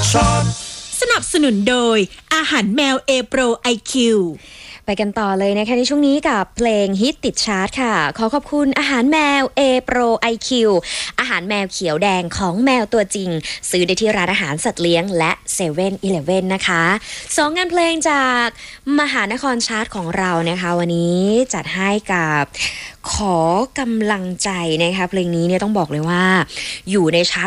สนับสนุนโดยอาหารแมวเอโปร IQ ไปกันต่อเลยนะคะในช่วงนี้กับเพลงฮิตติดชาร์ตค่ะขอขอบคุณอาหารแมว A Pro IQ อาหารแมวเขียวแดงของแมวตัวจริงซื้อได้ที่ร้านอาหารสัตว์เลี้ยงและ7-Eleven นะคะ2 งานเพลงจากมหานครชาร์ตของเรานะคะวันนี้จัดให้กับขอกำลังใจนะคะเพลงนี้เนี่ยต้องบอกเลยว่าอยู่ในชาร์ต